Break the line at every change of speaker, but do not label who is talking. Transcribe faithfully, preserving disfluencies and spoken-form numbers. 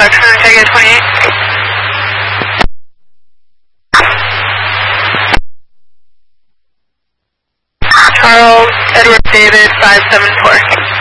Vector, take it twenty-eight. Charles Edward David five seven four.